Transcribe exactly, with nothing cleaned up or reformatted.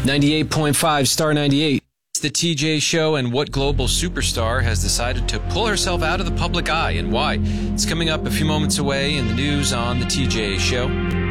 ninety-eight point five Star ninety-eight. It's the T J Show, and what global superstar has decided to pull herself out of the public eye and why? It's coming up a few moments away in the news on the T J Show.